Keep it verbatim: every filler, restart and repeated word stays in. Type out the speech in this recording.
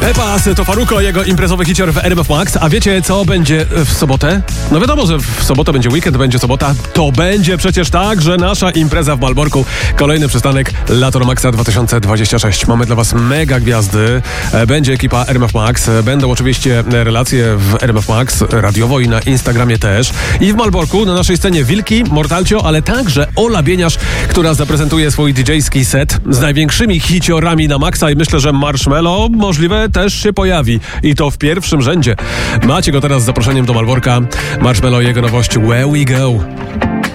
Pepas to Farruko, jego imprezowy hicior w R M F Max. A wiecie, co będzie w sobotę? No wiadomo, że w sobotę będzie weekend, będzie sobota. To będzie przecież tak, że nasza impreza w Malborku. Kolejny przystanek Lato Maxa dwa tysiące dwudziesty szósty. Mamy dla was mega gwiazdy. Będzie ekipa R M F Max. Będą oczywiście relacje w R M F Max, radiowo i na Instagramie też. I w Malborku na naszej scenie Wilki, Mortalcio, ale także Ola Bieniasz, która zaprezentuje swój didżejski set z największymi hiciorami na Maxa i myślę, że Marshmello możliwe też się pojawi. I to w pierwszym rzędzie. Macie go teraz z zaproszeniem do Malborka. Marshmello i jego nowość Where We Go.